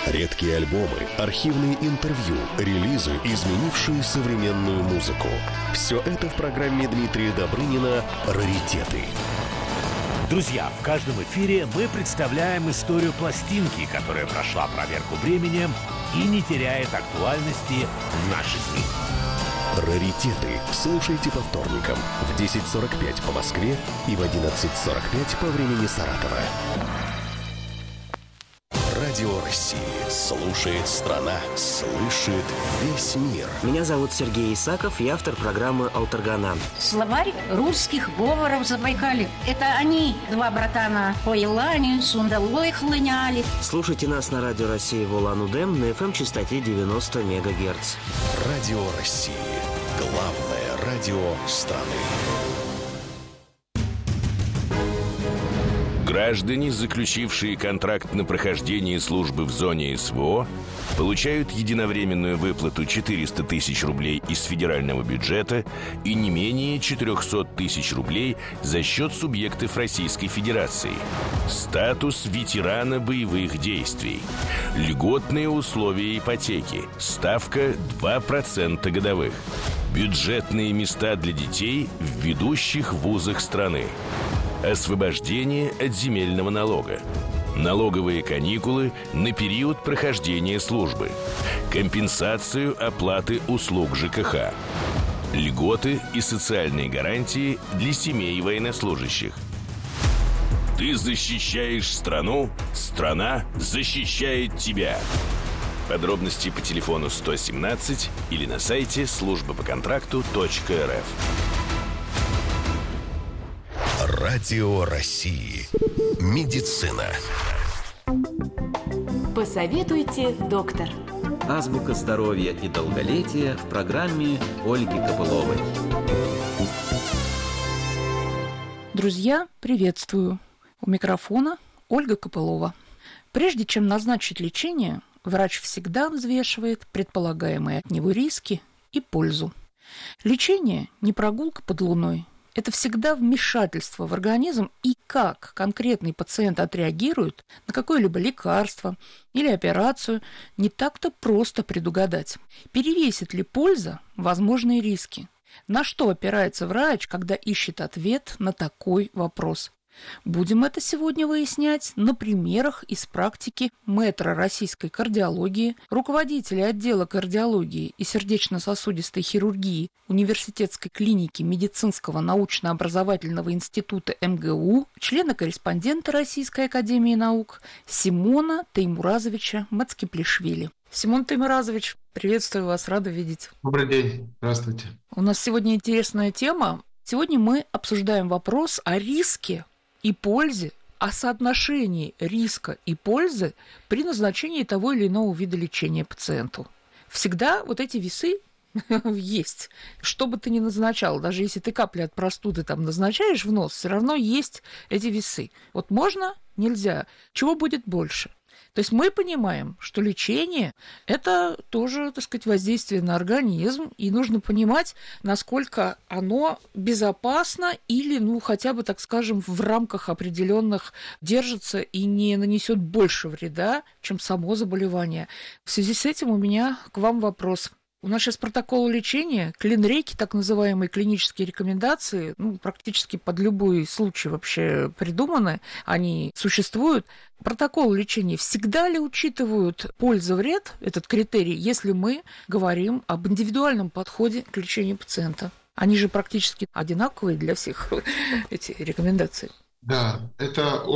Редкие альбомы, архивные интервью, релизы, изменившие современную музыку. Все это в программе Дмитрия Добрынина «Раритеты». Друзья, в каждом эфире мы представляем историю пластинки, которая прошла проверку временем и не теряет актуальности в наши дни. «Раритеты» слушайте по вторникам в 10:45 по Москве и в 11:45 по времени Саратова. Радио России. Слушает страна. Слышит весь мир. Меня зовут Сергей Исаков, я автор программы «Алтаргана». Словарь русских говоров Забайкалья. Это они, два братана, по Елане, Сундалой хлыняли. Слушайте нас на Радио России в Улан-Удэ на FM-частоте 90 МГц. Радио России. Главное радио страны. Граждане, заключившие контракт на прохождение службы в зоне СВО, получают единовременную выплату 400 тысяч рублей из федерального бюджета и не менее 400 тысяч рублей за счет субъектов Российской Федерации. Статус ветерана боевых действий. Льготные условия ипотеки. Ставка 2% годовых. Бюджетные места для детей в ведущих вузах страны. Освобождение от земельного налога. Налоговые каникулы на период прохождения службы. Компенсацию оплаты услуг ЖКХ. Льготы и социальные гарантии для семей военнослужащих. Ты защищаешь страну, страна защищает тебя. Подробности по телефону 117 или на сайте службапоконтракту.рф. Радио России. Медицина. Посоветуйте, доктор. Азбука здоровья и долголетия в программе Ольги Копыловой. Друзья, приветствую. У микрофона Ольга Копылова. Прежде чем назначить лечение, врач всегда взвешивает предполагаемые от него риски и пользу. Лечение не прогулка под луной. Это всегда вмешательство в организм, и как конкретный пациент отреагирует на какое-либо лекарство или операцию, не так-то просто предугадать. Перевесит ли польза возможные риски? На что опирается врач, когда ищет ответ на такой вопрос? Будем это сегодня выяснять на примерах из практики мэтра российской кардиологии, руководителя отдела кардиологии и сердечно-сосудистой хирургии Университетской клиники Медицинского научно-образовательного института МГУ, члена-корреспондента Российской академии наук Симона Теймуразовича Мацкиплишвили. Симон Теймуразович, приветствую вас, рада видеть. Добрый день, здравствуйте. У нас сегодня интересная тема. Сегодня мы обсуждаем вопрос о риске и пользе, о соотношении риска и пользы при назначении того или иного вида лечения пациенту. Всегда вот эти весы есть. Что бы ты ни назначал, даже если ты капли от простуды там назначаешь в нос, все равно есть эти весы. Вот можно, нельзя. Чего будет больше? То есть мы понимаем, что лечение – это тоже, так сказать, воздействие на организм, и нужно понимать, насколько оно безопасно или, хотя бы, так скажем, в рамках определенных держится и не нанесет больше вреда, чем само заболевание. В связи с этим у меня к вам вопрос. У нас сейчас протокол лечения, клинреки, так называемые клинические рекомендации, практически под любой случай вообще придуманы, они существуют. Протокол лечения всегда ли учитывают польза-вред, этот критерий, если мы говорим об индивидуальном подходе к лечению пациента? Они же практически одинаковые для всех, эти рекомендации. Да, это